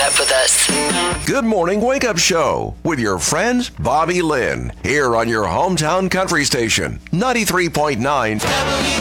up with us. Good Morning Wake Up Show with your friend Bobby Lynn here on your hometown country station, 93.9